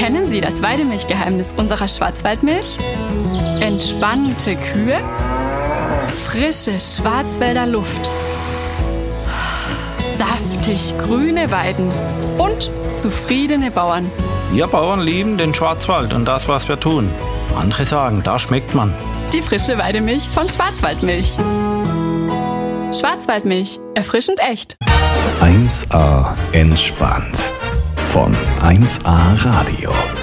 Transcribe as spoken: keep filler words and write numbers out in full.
Kennen Sie das Weidemilchgeheimnis unserer Schwarzwaldmilch? Entspannte Kühe, frische Schwarzwälder Luft, saftig grüne Weiden und zufriedene Bauern. Wir Bauern lieben den Schwarzwald und das, was wir tun. Andere sagen, da schmeckt man. Die frische Weidemilch von Schwarzwaldmilch. Schwarzwaldmilch, erfrischend echt. eins A entspannt von eins A Radio.